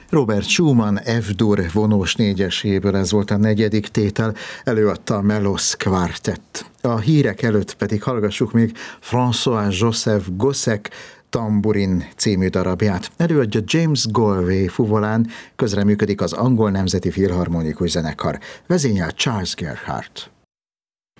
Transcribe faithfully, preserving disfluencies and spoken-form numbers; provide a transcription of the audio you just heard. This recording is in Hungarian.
Robert Schumann F-dur vonós négyeséből ez volt a negyedik tétel, előadta a Melos Quartett. A hírek előtt pedig hallgassuk még François-Joseph Gossec Tamburin című darabját. Előadja James Galway fuvolán, közreműködik az Angol Nemzeti Filharmonikus Zenekar. Vezényel Charles Gerhardt.